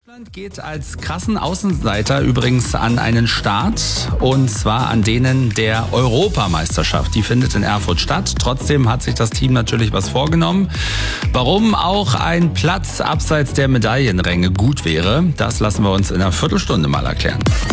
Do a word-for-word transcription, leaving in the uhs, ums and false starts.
Deutschland geht als krassen Außenseiter übrigens an einen Start, und zwar an denen der Europameisterschaft. Die findet in Erfurt statt. Trotzdem hat sich das Team natürlich was vorgenommen. Warum auch ein Platz abseits der Medaillenränge gut wäre, das lassen wir uns in einer Viertelstunde mal erklären.